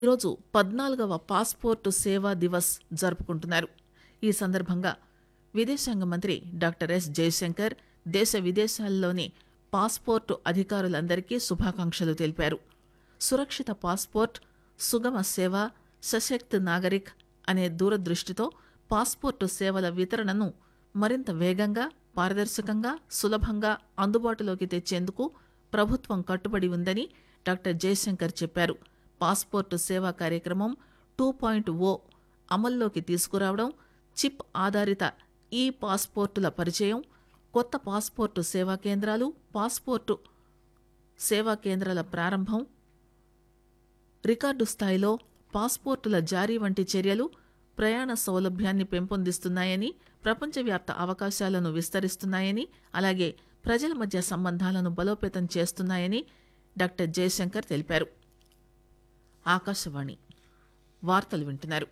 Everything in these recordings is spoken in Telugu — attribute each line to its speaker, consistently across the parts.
Speaker 1: ఈరోజు 14వ పాస్పోర్టు సేవా దివస్ జరుపుకుంటున్నారు. ఈ సందర్భంగా విదేశాంగ మంత్రి డాక్టర్ ఎస్ జయశంకర్ దేశ విదేశాల్లోని పాస్పోర్టు అధికారులందరికీ శుభాకాంక్షలు తెలిపారు. సురక్షిత పాస్పోర్ట్, సుగమ సేవ, సశక్త్ నాగరిక్ అనే దూరదృష్టితో పాస్పోర్టు సేవల వితరణను మరింత వేగంగా, పారదర్శకంగా, సులభంగా అందుబాటులోకి తెచ్చేందుకు ప్రభుత్వం కట్టుబడి ఉందని డాక్టర్ జయశంకర్ చెప్పారు. పాస్పోర్టు సేవా కార్యక్రమం 2.0 అమల్లోకి తీసుకురావడం, చిప్ ఆధారిత ఈ పాస్పోర్టుల పరిచయం, కొత్త పాస్పోర్టు సేవా కేంద్రాలు, పాస్పోర్టు సేవా కేంద్రాల ప్రారంభం, రికార్డు స్థాయిలో పాస్పోర్టుల జారీ వంటి చర్యలు ప్రయాణ సౌలభ్యాన్ని పెంపొందిస్తున్నాయని, ప్రపంచవ్యాప్త అవకాశాలను విస్తరిస్తున్నాయని, అలాగే ప్రజల మధ్య సంబంధాలను బలోపేతం చేస్తున్నాయని డాక్టర్ జయశంకర్ తెలిపారు. ఆకాశవాణి వార్తలు వింటున్నారు.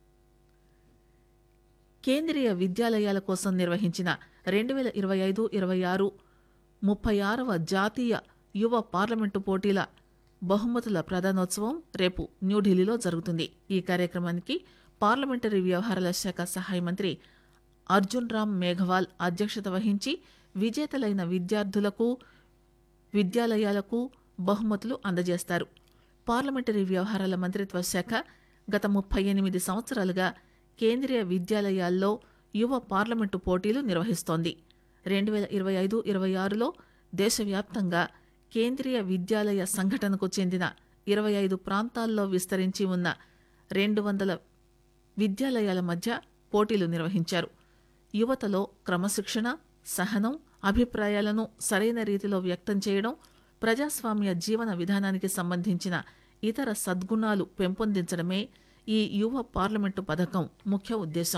Speaker 1: కేంద్రీయ విద్యాలయాల కోసం నిర్వహించిన 2025-26 36వ జాతీయ యువ పార్లమెంటు పోటీల బహుమతుల ప్రదానోత్సవం రేపు న్యూఢిల్లీలో జరుగుతుంది. ఈ కార్యక్రమానికి పార్లమెంటరీ వ్యవహారాల శాఖ సహాయ మంత్రి అర్జున్ రామ్ మేఘవాల్ అధ్యక్షత వహించి విజేతలైన విద్యార్థులకు, విద్యాలయాలకు బహుమతులు అందజేస్తారు. పార్లమెంటరీ వ్యవహారాల మంత్రిత్వ శాఖ గత 38 సంవత్సరాలుగా కేంద్రీయ విద్యాలయాల్లో యువ పార్లమెంటు పోటీలు నిర్వహిస్తోంది. 2025-26లో దేశవ్యాప్తంగా కేంద్రీయ విద్యాలయ సంఘటనకు చెందిన 25 ప్రాంతాల్లో విస్తరించి ఉన్న 200 విద్యాలయాల మధ్య పోటీలు నిర్వహించారు. యువతలో క్రమశిక్షణ, సహనం, అభిప్రాయాలను సరైన రీతిలో వ్యక్తం చేయడం, ప్రజాస్వామ్య జీవన విధానానికి సంబంధించిన ఇతర సద్గుణాలు పెంపొందించడమే ఈ యువ పార్లమెంటు పథకం ముఖ్య ఉద్దేశం.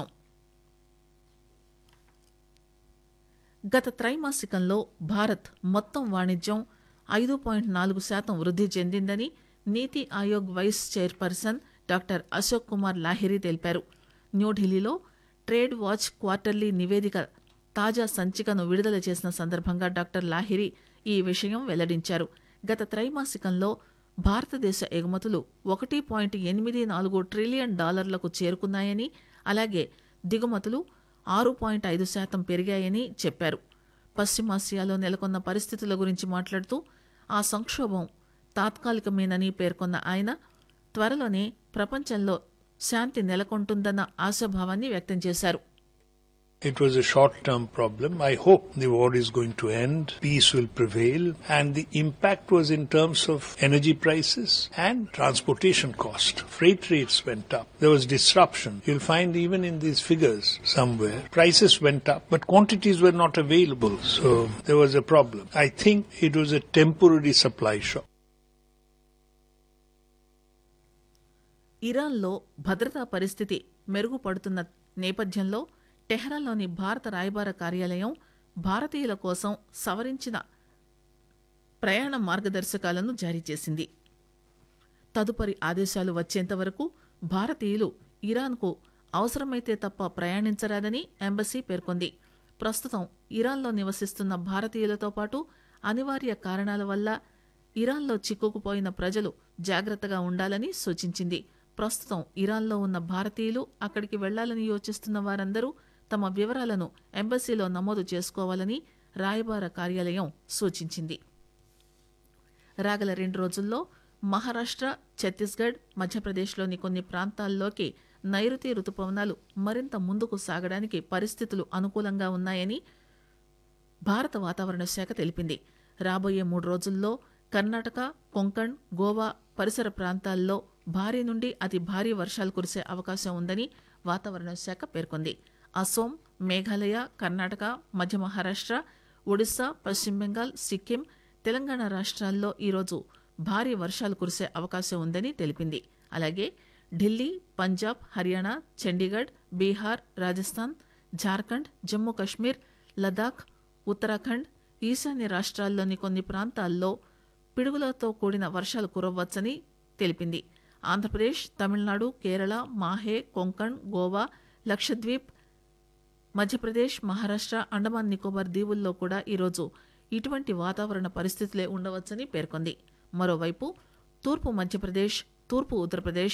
Speaker 1: గత త్రైమాసికంలో భారత్ మొత్తం వాణిజ్యం 5.4% వృద్ధి చెందిందని నీతి Aayog vice chairperson doctor Ashok Kumar Lahiri తెలిపారు. న్యూఢిల్లీలో ట్రేడ్ వాచ్ క్వార్టర్లీ నివేదిక తాజా సంచికను విడుదల చేసిన సందర్భంగా డాక్టర్ లాహిరి ఈ విషయం వెల్లడించారు. గత త్రైమాసికంలో భారతదేశ ఎగుమతులు $1.84 ట్రిలియన్ చేరుకున్నాయని, అలాగే దిగుమతులు 6.5% పెరిగాయని చెప్పారు. పశ్చిమాసియాలో నెలకొన్న పరిస్థితుల గురించి మాట్లాడుతూ ఆ సంక్షోభం తాత్కాలికమేనని పేర్కొన్న ఆయన త్వరలోనే ప్రపంచంలో శాంతి నెలకొంటుందన్న ఆశాభావాన్ని వ్యక్తం చేశారు.
Speaker 2: It was a short-term problem. I hope the war is going to end, peace will prevail, and the impact was in terms of energy prices and transportation cost. Freight rates went up. There was disruption. You'll find even in these figures somewhere, prices went up, but quantities were not available. So there was a problem. I think it was a temporary supply shock.
Speaker 1: ఇరాన్లో భద్రతా పరిస్థితి మెరుగుపడుతున్న నేపథ్యంలో టెహ్రాన్లోని భారత రాయబార కార్యాలయం భారతీయుల కోసం సవరించిన ప్రయాణ మార్గదర్శకాలను జారీ చేసింది. తదుపరి ఆదేశాలు వచ్చేంత వరకు భారతీయులు ఇరాన్కు అవసరమైతే తప్ప ప్రయాణించరాదని ఎంబసీ పేర్కొంది. ప్రస్తుతం ఇరాన్లో నివసిస్తున్న భారతీయులతో పాటు అనివార్య కారణాల వల్ల ఇరాన్లో చిక్కుకుపోయిన ప్రజలు జాగ్రత్తగా ఉండాలని సూచించింది. ప్రస్తుతం ఇరాన్లో ఉన్న భారతీయులు, అక్కడికి వెళ్లాలని యోచిస్తున్న వారందరూ తమ వివరాలను ఎంబసీలో నమోదు చేసుకోవాలని రాయబార కార్యాలయం సూచించింది. రాగల 2 రోజుల్లో మహారాష్ట్ర, ఛత్తీస్గఢ్, మధ్యప్రదేశ్లోని కొన్ని ప్రాంతాల్లోకి నైరుతి రుతుపవనాలు మరింత ముందుకు సాగడానికి పరిస్థితులు అనుకూలంగా ఉన్నాయని భారత వాతావరణ శాఖ తెలిపింది. రాబోయే 3 రోజుల్లో కర్ణాటక, కొంకణ్, గోవా పరిసర ప్రాంతాల్లో భారీ నుండి అతి భారీ వర్షాలు కురిసే అవకాశం ఉందని వాతావరణ శాఖ పేర్కొంది. అసోం, మేఘాలయ, కర్ణాటక, మధ్య మహారాష్ట్ర, ఒడిశా, పశ్చిమ బెంగాల్, సిక్కిం, తెలంగాణ రాష్ట్రాల్లో ఈరోజు భారీ వర్షాలు కురిసే అవకాశం ఉందని తెలిపింది. అలాగే ఢిల్లీ, పంజాబ్, హర్యానా, చండీగఢ్, బీహార్, రాజస్థాన్, జార్ఖండ్, జమ్మూ కశ్మీర్, లదాఖ్, ఉత్తరాఖండ్, ఈశాన్య రాష్ట్రాల్లోని కొన్ని ప్రాంతాల్లో పిడుగులతో కూడిన వర్షాలు కురవ్వచ్చని తెలిపింది. ఆంధ్రప్రదేశ్, తమిళనాడు, కేరళ, మాహే, కొంకణ్, గోవా, లక్షద్వీప్, మధ్యప్రదేశ్, మహారాష్ట్ర, అండమాన్ నికోబార్ దీవుల్లో కూడా ఈరోజు ఇటువంటి వాతావరణ పరిస్థితులే ఉండవచ్చని పేర్కొంది. మరోవైపు తూర్పు మధ్యప్రదేశ్, తూర్పు ఉత్తరప్రదేశ్,